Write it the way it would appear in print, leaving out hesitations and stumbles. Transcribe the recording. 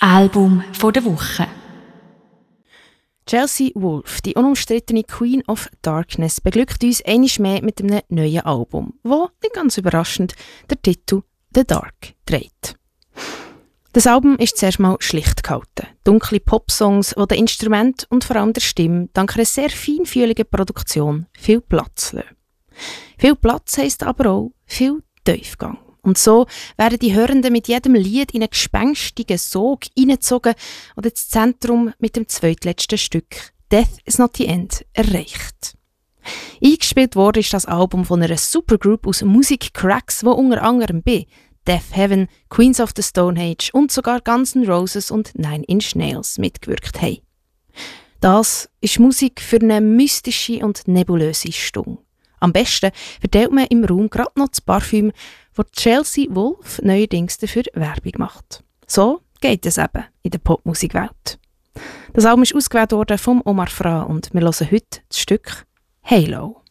Album der Woche. Chelsea Wolfe, die unumstrittene Queen of Darkness, beglückt uns einmal mehr mit einem neuen Album, wo, nicht ganz überraschend, der Titel «The Dark» trägt. Das Album ist zuerst mal schlicht gehalten. Dunkle Popsongs, die den Instrumenten und vor allem der Stimme dank einer sehr feinfühligen Produktion viel Platz lassen. Viel Platz heisst aber auch viel Tiefgang. Und so werden die Hörenden mit jedem Lied in einen gespenstigen Sog hineingezogen und das Zentrum mit dem zweitletzten Stück «Death is not the end» erreicht. Eingespielt wurde ist das Album von einer Supergroup aus Musikcracks, wo unter anderem bei Death Heaven, Queens of the Stone Age und sogar Guns N' Roses und Nine Inch Nails mitgewirkt haben. Das ist Musik für eine mystische und nebulöse Stimmung. Am besten verteilt man im Raum gerade noch das Parfüm, das Chelsea Wolfe neuerdings dafür Werbung macht. So geht es eben in der Popmusikwelt. Das Album ist ausgewählt worden vom Omar Fra und wir hören heute das Stück «Halo».